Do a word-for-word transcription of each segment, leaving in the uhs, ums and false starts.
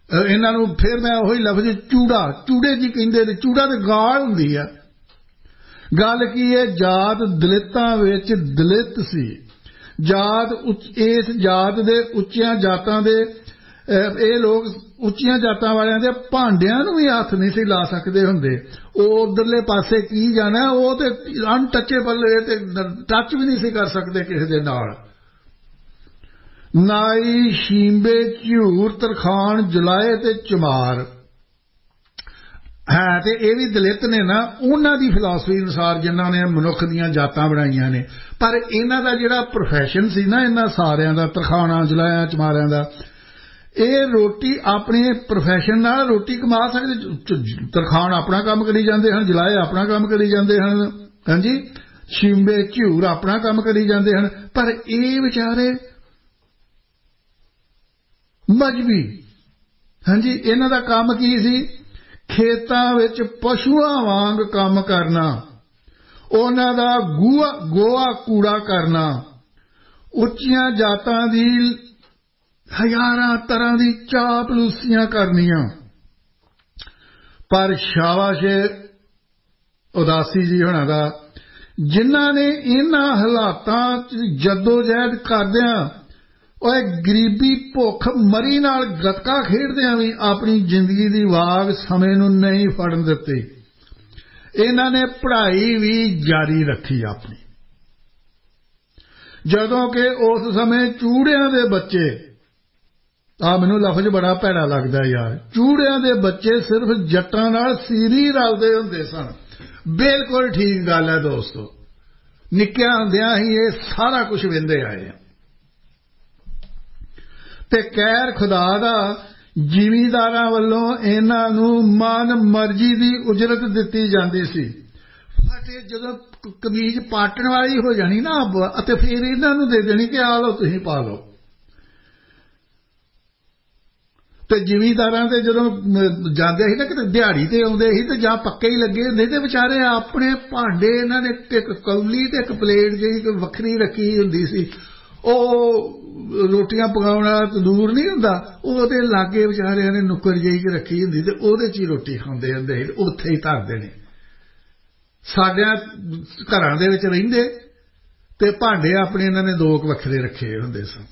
इन्हां नूं फिर मैं उही लफ्ज़ चूड़ा चूड़े जी कहिंदे ने। चूड़ा ते गाल हुंदी है। गल की है जात दलितां विच दलित सी। जात इस जात दे उच्चियां जातां दे ਇਹ लोग ਉੱਚੀਆਂ जातां वालियां दे भांडियां नूं भी हथ नहीं सी ला सकदे हुंदे। ਉਹ उधरले पासे की जाना, ਉਹ ते अनटचेबल ते टच भी नहीं सी कर सकदे किसी दे नाल। नाई शींबे झूर तरखान जुलाए ते चमार है ते ये भी दलित ने ना उन्हां दी फिलासफी अनुसार जिन्हां ने मनुख दीयां जातां बनाईयां ने। पर इन्हां दा जिहड़ा प्रोफैशन सी ना इन्हां सारियां दा तरखानां जुलायां चमारियां दा ये रोटी अपने प्रोफैशन नाल रोटी कमा सकते। तरखान अपना काम करी जाते हैं, जलाए अपना काम करी जाते हैं, हाँ जी शींबे झूर अपना काम करी जाते हैं। पर ये बेचारे मजबी हाँ जी इन्हां दा काम की सी खेतां विच पशुआं वांग काम करना, उन्हां दा गोआ गोआ कूड़ा करना, उच्चियां जातां दी हज़ारां तरह की चापलूसियां करनियां। पर शाबाश उदासी जी होना दा जिन्हां ने इन्हां हालातां जद्दोजहद करदियां और गरीबी भुख मरी नाल गतका खेडदियां भी अपनी जिंदगी की वाग समय नूं नहीं फड़न दित्ती। इन्हां ने पढ़ाई भी जारी रखी अपनी। जदों कि उस समय चूड़ियां दे बच्चे आ मैनूं लफ्ज़ बड़ा भैड़ा लगदा यार, चूड़ियां दे बच्चे सिर्फ जट्टां नाल सीरी रलदे हुंदे सन। बिल्कुल ठीक गल है दोस्तों, निक्कियां हुंदियां ही ये सारा कुछ वेंदे आए हैं। ते कहर खुदा दा जिमींदारां वल्लों इन्हां नूं मन मर्जी दी उजरत दित्ती जांदी सी। फटे जदों कमीज पाटण वाली हो जानी ना अते फिर इन्हां नूं दे देनी कि आ लो तुसीं पा लो। ते जिमींदारां ते जदों जांदे सी ना कि दिहाड़ी ते आउंदे सी ते जां पक्के ही लगे हुंदे ते बेचारे अपने भांडे इन्हां ने इक कौली ते इक प्लेट जी वखरी रखी हुंदी सी। ओह रोटियां पकाउण वाला तंदूर नहीं हुंदा, ओहदे लागे बेचारिਆਂ ने नुक्कड़ ਜਿਹੀ च रखी हुंदी ते ओहदे च ही रोटी खांदे हुंदे सी, उत्थे ही धर देने। साडियां घरां दे विच रहिंदे ते भांडे अपने इन्हां ने दो वखरे रखे हुंदे सन।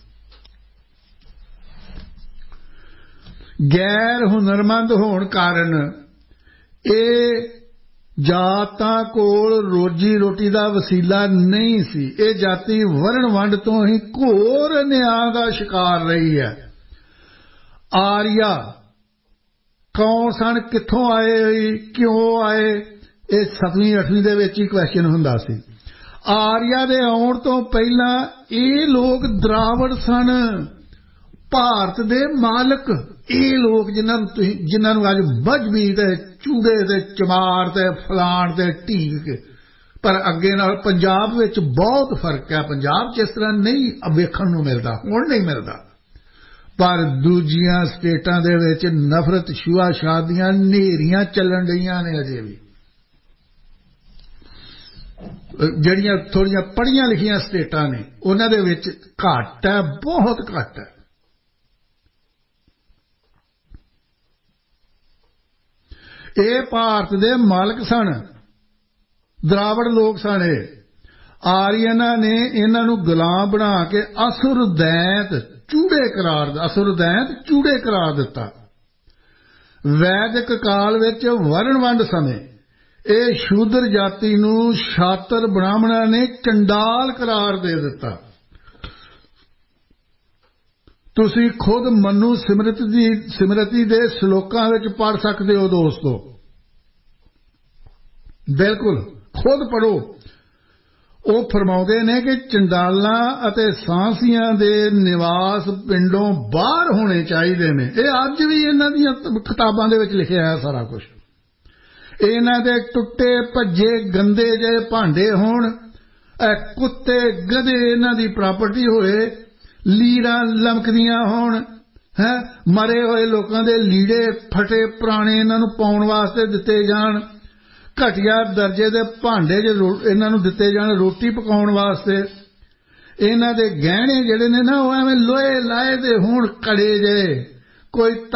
गैर हुनरमंद होने कारण ये जातां कोल रोजी रोटी का वसीला नहीं सी। ये जाति वरण वंड तो ही घोर न्याय का शिकार रही है। आर्या कौन सन, कित्थों आए, क्यों आए, ये सतवीं अठवीं दे विच ही क्वेश्चन हुंदा सी। आर्या दे आउण तो पहला ये लोग द्रावड़ सन, भारत दे मालक। ये लोग जिन्हां जिन्हां नूं अज मजबी ते चूड़े ते चमार ते फलाण ते ढीक, पर अगे नाल पंजाब विच बहुत फर्क है। पंजाब जिस तरह नहीं वेखण नूं मिलदा, हुण नहीं मिलदा, पर दूजियां स्टेटां दे विच नफरत छुआछात दीयां नेरियां चलन रहीआं ने अजे भी। जिहड़ियां थोड़ियां पढ़ियां लिखियां स्टेटां ने उन्हां दे विच घट है, बहुत घट है। ये भारत दे मालक सन, द्रावड़ लोग सन। आर्यना ने इन्हां नूं गुलाम बना के असुर दैंत चूड़े करार असुर दैंत चूड़े करार दिता। वैदिक काल विच वरण वंड समय ये शूद्र जाति नूं शातर ब्राह्मणां ने चंडाल करार दे दिता। तुसी खुद मनु सिमरति दी सिमरति दे श्लोकां विच पढ़ सकदे हो दोस्तों, बिल्कुल खुद पढ़ो। वो फरमाउंदे ने कि चंडालां अते सांसियां दे निवास पिंडों बाहर होने चाहिए ने। ये अज भी इन्हां दीयां किताबां दे विच लिखिआ है सारा कुछ। इन्हां दे टुੱਟੇ भज्जे गंदे जे भांडे होण, कुत्ते गधे इन्हां दी प्रॉपर्टी होए, लीरां लमकदियां होण, है मरे हुए लोगों के लीड़े फटे पुराने इन्हां नूं पाउण वास्ते दिते जाण, घटिया दर्जे के भांडे जो इन्हां नूं दिते जाण रोटी पकाउण वास्ते। इन्हां दे गहने जिहड़े ने ना वो एवें लोहे लाए दे होण कड़े जे, कोई